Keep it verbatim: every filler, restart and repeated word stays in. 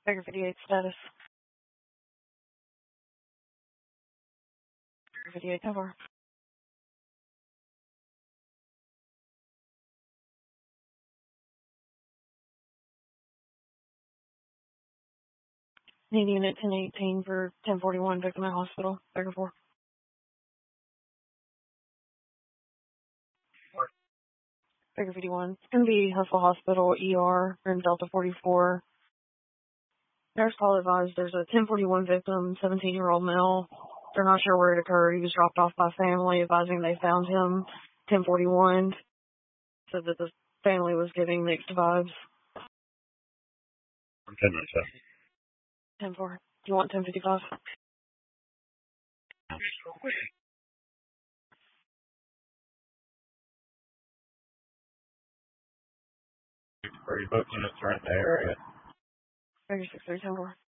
Figure fifty-eight status. Figure fifty-eight cover. Need unit ten eighteen for ten forty-one victim in hospital. Figure four. Figure fifty-one. It's going to be Hustle Hospital, E R, in Delta forty-four. Nurse call advised there's a ten forty-one victim, seventeen-year-old male. They're not sure where it occurred. He was dropped off by family, advising they found him ten forty-one. Said that the family was giving mixed vibes. ten ninety-seven. ten four. Do you want ten fifty-five? Are you booked units right in the area? Figure six three ten four.